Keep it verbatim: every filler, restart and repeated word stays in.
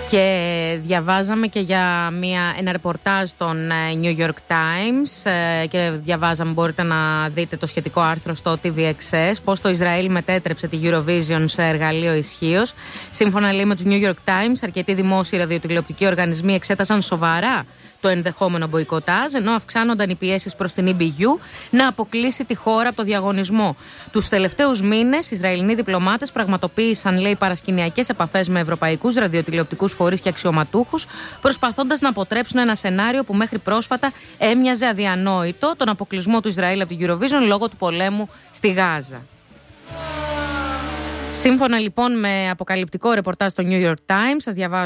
Και διαβάζαμε και για μια, ένα ρεπορτάζ των New York Times και διαβάζαμε, μπορείτε να δείτε το σχετικό άρθρο στο τι βι εξ ες, πώς το Ισραήλ μετέτρεψε τη Eurovision σε εργαλείο ισχύως. Σύμφωνα, λέει, με τους New York Times, αρκετοί δημόσιοι ραδιοτηλεοπτικοί οργανισμοί εξέτασαν σοβαρά το ενδεχόμενο μποϊκοτάζ, ενώ αυξάνονταν οι πιέσεις προς την ι μπι γιου να αποκλείσει τη χώρα από το διαγωνισμό. Τους τελευταίους μήνες, οι Ισραηλινοί διπλωμάτες πραγματοποίησαν, λέει, παρασκηνιακές επαφές με ευρωπαϊκούς ραδιοτηλεοπτικούς φορείς και αξιωματούχους, προσπαθώντας να αποτρέψουν ένα σενάριο που μέχρι πρόσφατα έμοιαζε αδιανόητο, τον αποκλεισμό του Ισραήλ από την Eurovision λόγω του πολέμου στη Γάζα. Σύμφωνα λοιπόν με αποκαλυπτικό ρεπορτάζ στο New York Times, σας διαβάζω